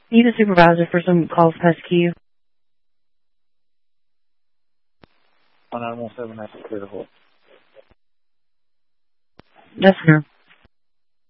Need a supervisor for some calls past queue. 1917, that's clear. Yes, sir.